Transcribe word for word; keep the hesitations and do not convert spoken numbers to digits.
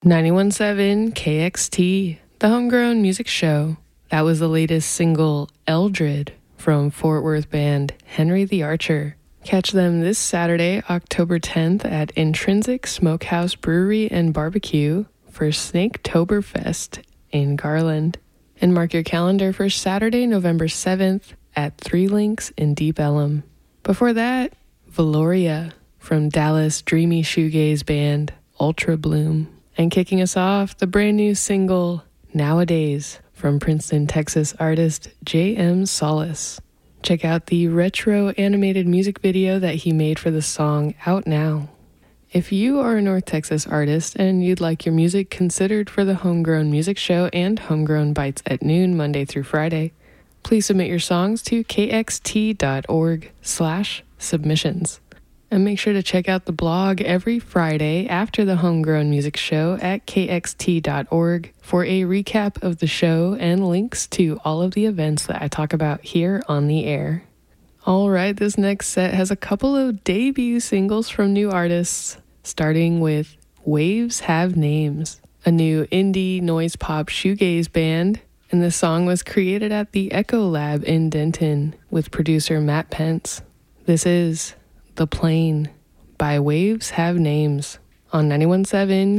ninety-one point seven K X T, the Homegrown Music Show. That was the latest single, Eldred, from Fort Worth band Henry the Archer. Catch them this Saturday, October tenth at Intrinsic Smokehouse Brewery and Barbecue for Snaketoberfest in Garland. And mark your calendar for Saturday, November seventh at Three Links in Deep Ellum. Before that, Valoria from Dallas dreamy shoegaze band Ultra Bloom. And kicking us off, the brand new single, Nowadays, from Princeton, Texas artist J M Solace. Check out the retro animated music video that he made for the song out now. If you are a North Texas artist and you'd like your music considered for the Homegrown Music Show and Homegrown Bites at noon, Monday through Friday, please submit your songs to kxt.org slash submissions. And make sure to check out the blog every Friday after the Homegrown Music Show at kxt dot org for a recap of the show and links to all of the events that I talk about here on the air. All right, this next set has a couple of debut singles from new artists, starting with Waves Have Names, a new indie noise pop shoegaze band, and this song was created at the Echo Lab in Denton with producer Matt Pence. This is The Plane by Waves Have Names on ninety-one point seven